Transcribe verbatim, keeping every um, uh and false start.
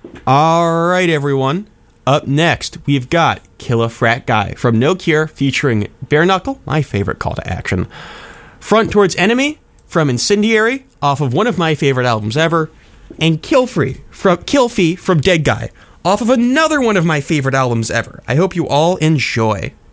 All right, everyone. Up next, we've got Kill a Frat Guy from No Cure featuring Bare Knuckle, my favorite call to action. Front Towards Enemy from Incendiary, off of one of my favorite albums ever. And Kill Free from Kill Fee from Dead Guy, off of another one of my favorite albums ever. I hope you all enjoy.